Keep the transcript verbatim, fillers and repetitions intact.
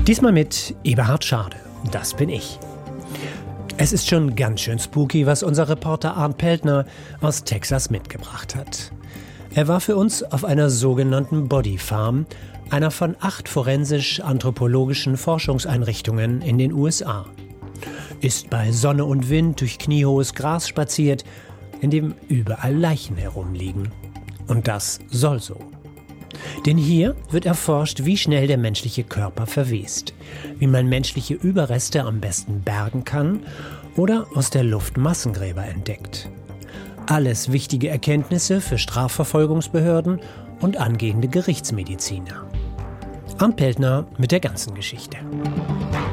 Diesmal mit Eberhard Schade. Das bin ich. Es ist schon ganz schön spooky, was unser Reporter Arndt Peltner aus Texas mitgebracht hat. Er war für uns auf einer sogenannten Body Farm, einer von acht forensisch-anthropologischen Forschungseinrichtungen in den U S A. Ist bei Sonne und Wind durch kniehohes Gras spaziert, in dem überall Leichen herumliegen. Und das soll so. Denn hier wird erforscht, wie schnell der menschliche Körper verwest, wie man menschliche Überreste am besten bergen kann oder aus der Luft Massengräber entdeckt. Alles wichtige Erkenntnisse für Strafverfolgungsbehörden und angehende Gerichtsmediziner. Arndt Peltner mit der ganzen Geschichte.